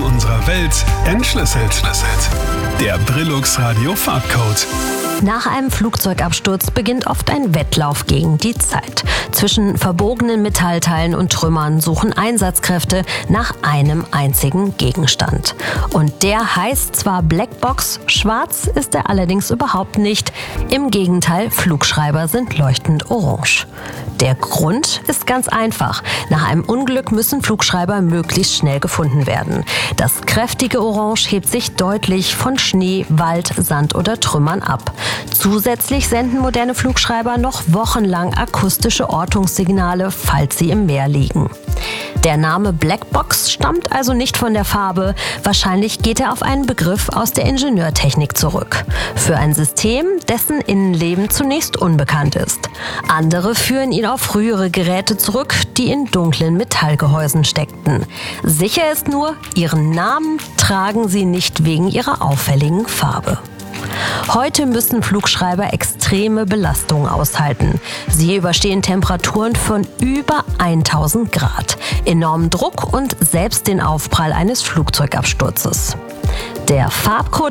Geheimnissen unserer Welt entschlüsselt. Der Brillux Radio Farbcode. Nach einem Flugzeugabsturz beginnt oft ein Wettlauf gegen die Zeit. Zwischen verbogenen Metallteilen und Trümmern suchen Einsatzkräfte nach einem einzigen Gegenstand. Und der heißt zwar Blackbox, schwarz ist er allerdings überhaupt nicht. Im Gegenteil, Flugschreiber sind leuchtend orange. Der Grund ist ganz einfach. Nach einem Unglück müssen Flugschreiber möglichst schnell gefunden werden. Das kräftige Orange hebt sich deutlich von Schnee, Wald, Sand oder Trümmern ab. Zusätzlich senden moderne Flugschreiber noch wochenlang akustische Ortungssignale, falls sie im Meer liegen. Der Name Blackbox stammt also nicht von der Farbe. Wahrscheinlich geht er auf einen Begriff aus der Ingenieurtechnik zurück. Für ein System, dessen Innenleben zunächst unbekannt ist. Andere führen ihn auf frühere Geräte zurück, die in dunklen Metallgehäusen steckten. Sicher ist nur, ihren Namen tragen sie nicht wegen ihrer auffälligen Farbe. Heute müssen Flugschreiber extreme Belastungen aushalten. Sie überstehen Temperaturen von über 1000 Grad, enormen Druck und selbst den Aufprall eines Flugzeugabsturzes. Der Farbcode